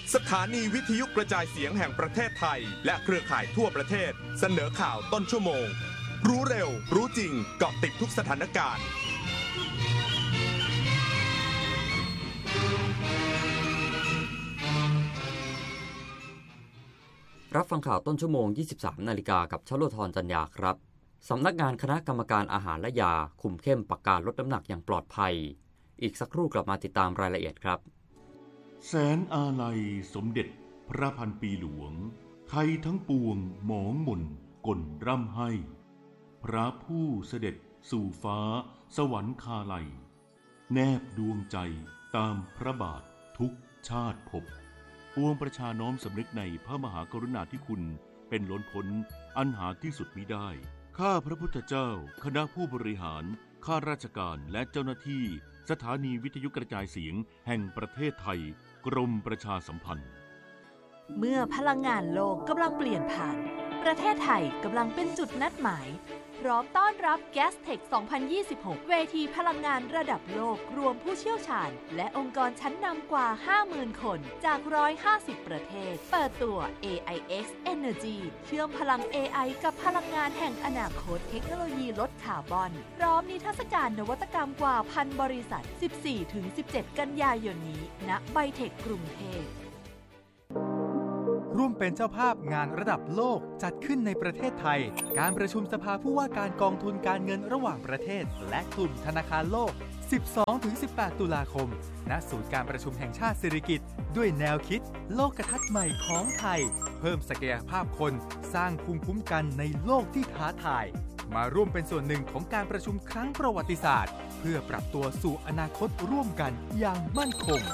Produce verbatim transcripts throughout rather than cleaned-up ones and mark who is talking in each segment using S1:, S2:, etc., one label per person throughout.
S1: สถานีวิทยุกระจายเสียงแห่งประเทศไทยและเครือข่ายทั่วประเทศเสนอข่าวต้นชั่วโมงรู้เร็วรู้จริงเกาะติดทุกสถานการณ์
S2: รับฟังข่าวต้นชั่วโมง ยี่สิบสาม นาฬิกากับชโลธรจันยาครับสำนักงานคณะกรรมการอาหารและยาคุมเข้มประกาศลดน้ำหนักอย่างปลอดภัยอีกสักครู่กลับมาติดตามรายละเอียดครับ
S3: แสนอาลัยสมเด็จพระพันปีหลวงไทยทั้งปวงหมองหม่นก่นร่ำให้พระผู้เสด็จสู่ฟ้าสวรรคาลัยแนบดวงใจตามพระบาททุกชาติภพปวงประชาน้อมสำนึกในพระมหากรุณาธิคุณเป็นล้นพ้นอันหาที่สุดมิได้ข้าพระพุทธเจ้าคณะผู้บริหารข้าราชการและเจ้าหน้าที่สถานีวิทยุกระจายเสียงแห่งประเทศไทยกรมประชาสัมพันธ์
S4: เมื่อพลังงานโลกกำลังเปลี่ยนผ่านประเทศไทยกำลังเป็นจุดนัดหมายพร้อมต้อนรับ แกสเทค สองพันยี่สิบหก เวทีพลังงานระดับโลกรวมผู้เชี่ยวชาญและองค์กรชั้นนำกว่า ห้าหมื่น คนจาก หนึ่งร้อยห้าสิบ ประเทศเปิดตัว เอ ไอ เอ็กซ์ Energy เชื่อมพลัง เอ ไอ กับพลังงานแห่งอนาคตเทคโนโลยีลดคาร์บอนพร้อมนิทรรศการนวัตกรรมกว่าพันบริษัท สิบสี่ถึงสิบเจ็ด กันยายนนี้ณไบเทคกรุงเทพ
S5: ร่วมเป็นเจ้าภาพงานระดับโลกจัดขึ้นในประเทศไทยการประชุมสภาผู้ว่าการกองทุนการเงินระหว่างประเทศและกลุ่มธนาคารโลก สิบสองถึงสิบแปด ตุลาคมณศูนย์การประชุมแห่งชาติสิริกิติ์ด้วยแนวคิดโลกทัศน์ใหม่ของไทยเพิ่มศักยภาพคนสร้างภูมิคุ้มกันในโลกที่ท้าทายมาร่วมเป็นส่วนหนึ่งของการประชุมครั้งประวัติศาสตร์เพื่อปรับตัวสู่อนาคตร่วมกันอย่างมั่นคง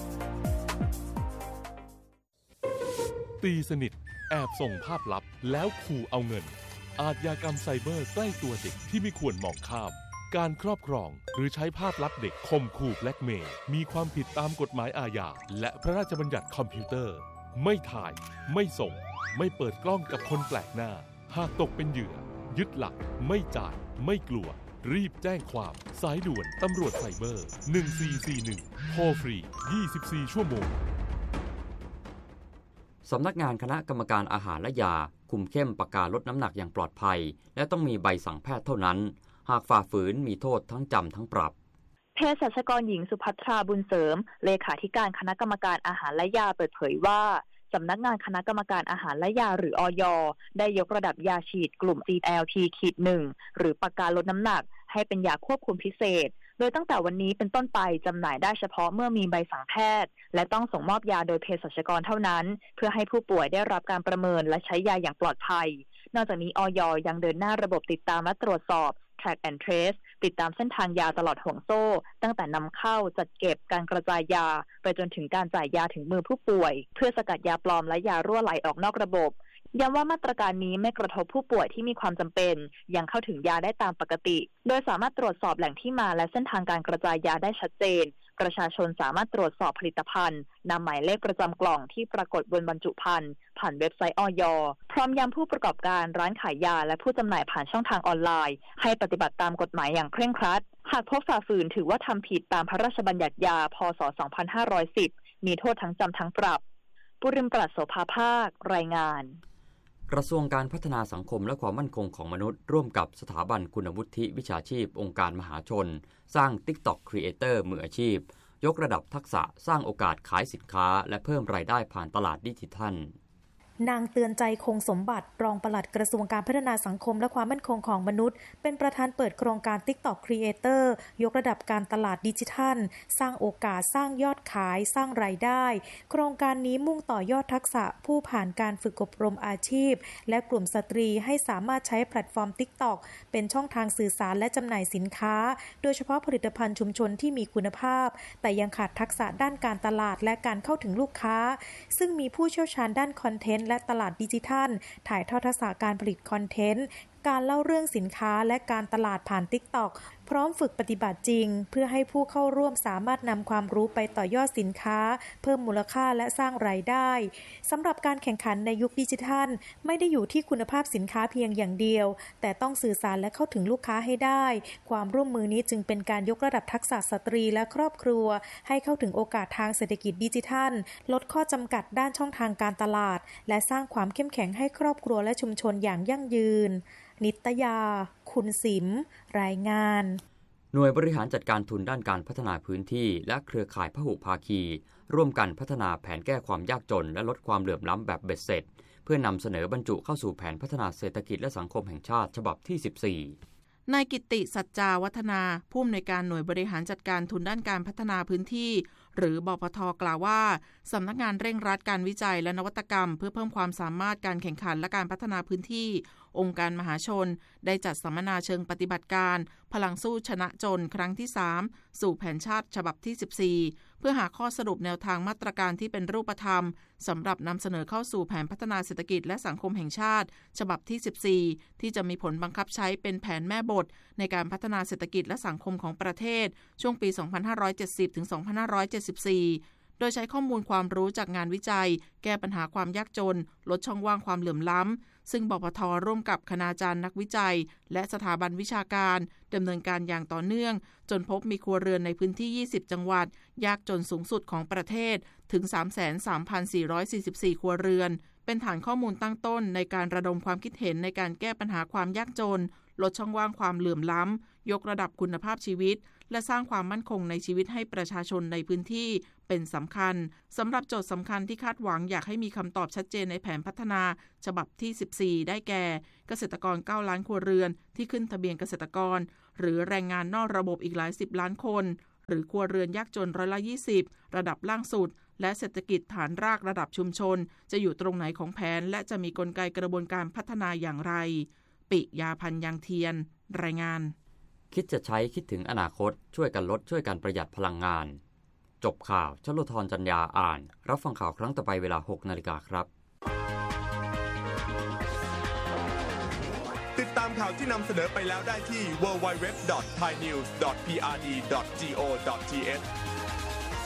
S6: ตีสนิทแอบส่งภาพลับแล้วขู่เอาเงินอาชญากรรมไซเบอร์ใกล้ตัวเด็กที่ไม่ควรมองข้ามการครอบครองหรือใช้ภาพลับเด็กข่มขู่แบล็กเมย์มีความผิดตามกฎหมายอาญาและพระราชบัญญัติคอมพิวเตอร์ไม่ถ่ายไม่ส่งไม่เปิดกล้องกับคนแปลกหน้าหากตกเป็นเหยื่อยึดหลักไม่จ่ายไม่กลัวรีบแจ้งความสายด่วนตำรวจไซเบอร์หนึ่งสี่สี่หนึ่งโทรฟรียี่สิบสี่ชั่วโมง
S2: สำนักงานคณะกรรมการอาหารและยาคุมเข้มประกาศลดน้ำหนักอย่างปลอดภัยและต้องมีใบสั่งแพทย์เท่านั้นหากฝ่าฝืนมีโทษทั้งจำทั้งปรับ
S7: เภสัชกรหญิงสุภัทราบุญเสริมเลขาธิการคณะกรรมการอาหารและยาเปิดเผยว่าสำนักงานคณะกรรมการอาหารและยาหรืออย.ได้ยกระดับยาฉีดกลุ่ม ซี แอล ที หนึ่ง หรือประกาศลดน้ำหนักให้เป็นยาควบคุมพิเศษโดยตั้งแต่วันนี้เป็นต้นไปจำหน่ายได้เฉพาะเมื่อมีใบสั่งแพทย์และต้องส่งมอบยาโดยเภสัชกรเท่านั้นเพื่อให้ผู้ป่วยได้รับการประเมินและใช้ยาอย่างปลอดภัยนอกจากนี้อย.ยังเดินหน้าระบบติดตามและตรวจสอบ track and trace ติดตามเส้นทางยาตลอดห่วงโซ่ตั้งแต่นำเข้าจัดเก็บการกระจายยาไปจนถึงการจ่ายยาถึงมือผู้ป่วยเพื่อสกัดยาปลอมและยารั่วไหลออกนอกระบบย้ำว่ามาตรการนี้ไม่กระทบผู้ป่วยที่มีความจำเป็นยังเข้าถึงยาได้ตามปกติโดยสามารถตรวจสอบแหล่งที่มาและเส้นทางการกระจายยาได้ชัดเจนประชาชนสามารถตรวจสอบผลิตภัณฑ์นำหมายเลขประจำกล่องที่ปรากฏบนบรรจุภัณฑ์ผ่านเว็บไซต์อย.พร้อมย้ำผู้ประกอบการร้านขายยาและผู้จำหน่ายผ่านช่องทางออนไลน์ให้ปฏิบัติตามกฎหมายอย่างเคร่งครัดหากพบฝ่าฝืนถือว่าทำผิดตามพระราชบัญญัติยาพ.ศ. สองพันห้าร้อยสิบมีโทษทั้งจำทั้งปรับปุริมปรัชโสภาภาครายงาน
S2: กระทรวงการพัฒนาสังคมและความมั่นคงของมนุษย์ร่วมกับสถาบันคุณวุฒิวิชาชีพองค์การมหาชนสร้าง TikTok Creator มืออาชีพยกระดับทักษะสร้างโอกาสขายสินค้าและเพิ่มรายได้ผ่านตลาดดิจิทัล
S8: นางเตือนใจคงสมบัติรองปลัดกระทรวงการพัฒนาสังคมและความมั่นคงของมนุษย์เป็นประธานเปิดโครงการ TikTok Creator ยกระดับการตลาดดิจิทัลสร้างโอกาสสร้างยอดขายสร้างรายได้โครงการนี้มุ่งต่อยอดทักษะผู้ผ่านการฝึกอบรมอาชีพและกลุ่มสตรีให้สามารถใช้แพลตฟอร์ม TikTok เป็นช่องทางสื่อสารและจำหน่ายสินค้าโดยเฉพาะผลิตภัณฑ์ชุมชนที่มีคุณภาพแต่ยังขาดทักษะด้านการตลาดและการเข้าถึงลูกค้าซึ่งมีผู้เชี่ยวชาญด้านคอนเทนต์และตลาดดิจิทัลถ่ายทอดทักษะการผลิตคอนเทนต์การเล่าเรื่องสินค้าและการตลาดผ่าน TikTok พพร้อมฝึกปฏิบัติจริงเพื่อให้ผู้เข้าร่วมสามารถนำความรู้ไปต่อยอดสินค้าเพิ่มมูลค่าและสร้างรายได้สำหรับการแข่งขันในยุคดิจิทัลไม่ได้อยู่ที่คุณภาพสินค้าเพียงอย่างเดียวแต่ต้องสื่อสารและเข้าถึงลูกค้าให้ได้ความร่วมมือนี้จึงเป็นการยกระดับทักษะสตรีและครอบครัวให้เข้าถึงโอกาสทางเศรษฐกิจดิจิทัลลดข้อจำกัดด้านช่องทางการตลาดและสร้างความเข้มแข็งให้ครอบครัวและชุมชนอย่างยั่งยืนนิตยาคุณสิมรายงาน
S2: หน่วยบริหารจัดการทุนด้านการพัฒนาพื้นที่และเครือข่ายพหุภาคีร่วมกันพัฒนาแผนแก้ความยากจนและลดความเหลื่อมล้ำแบบเบ็ดเสร็จเพื่อนำเสนอบรรจุเข้าสู่แผนพัฒนาเศรษฐกิจและสังคมแห่งชาติฉบับที่สิบสี่
S9: นายกิตติสัจจาวัฒนาผู้อำนวยการหน่วยบริหารจัดการทุนด้านการพัฒนาพื้นที่หรือบปท.กล่าวว่าสำนักงานเร่งรัดการวิจัยและนวัตกรรมเพื่อเพิ่มความสามารถการแข่งขันและการพัฒนาพื้นที่องค์การมหาชนได้จัดสัมมนาเชิงปฏิบัติการพลังสู้ชนะจนครั้งที่สามสู่แผนชาติฉบับที่สิบสี่เพื่อหาข้อสรุปแนวทางมาตรการที่เป็นรูปธรรมสำหรับนำเสนอเข้าสู่แผนพัฒนาเศรษฐกิจและสังคมแห่งชาติฉบับที่สิบสี่ที่จะมีผลบังคับใช้เป็นแผนแม่บทในการพัฒนาเศรษฐกิจและสังคมของประเทศช่วงปี สองพันห้าร้อยเจ็ดสิบ ถึง สองพันห้าร้อยเจ็ดสิบสี่โดยใช้ข้อมูลความรู้จากงานวิจัยแก้ปัญหาความยากจนลดช่องว่างความเหลื่อมล้ำซึ่งบปท.ร่วมกับคณาจารย์นักวิจัยและสถาบันวิชาการดำเนินการอย่างต่อเนื่องจนพบมีครัวเรือนในพื้นที่ยี่สิบจังหวัดยากจนสูงสุดของประเทศถึง สามแสนสามพันสี่ร้อยสี่สิบสี่ ครัวเรือนเป็นฐานข้อมูลตั้งต้นในการระดมความคิดเห็นในการแก้ปัญหาความยากจนลดช่องว่างความเหลื่อมล้ำยกระดับคุณภาพชีวิตและสร้างความมั่นคงในชีวิตให้ประชาชนในพื้นที่เป็นสำคัญสำหรับโจทย์สำคัญที่คาดหวังอยากให้มีคำตอบชัดเจนในแผนพัฒนาฉบับที่สิบสี่ได้แก่เกษตรกรเก้าล้านครัวเรือนที่ขึ้นทะเบียนเกษตรกรหรือแรงงานนอกระบบอีกหลายสิบล้านคนหรือครัวเรือนยากจนร้อยละยี่สิบระดับล่างสุดและเศรษฐกิจฐานรากระดับชุมชนจะอยู่ตรงไหนของแผนและจะมีกลไกกระบวนการพัฒนาอย่างไรปิยาพันธ์ยังเทียนรายงาน
S2: คิดจะใช้คิดถึงอนาคตช่วยกันลดช่วยกันประหยัดพลังงานจบข่าวชลธรจัญญาอ่านรับฟังข่าวครั้งต่อไปเวลา หกนาฬิกา นครับ
S1: ติดตามข่าวที่นำเสนอไปแล้วได้ที่ ดับเบิลยู ดับเบิลยู ดับเบิลยู ดอท ไทยนิวส์ ดอท พี อาร์ ดี ดอท จี โอ ดอท ที เอช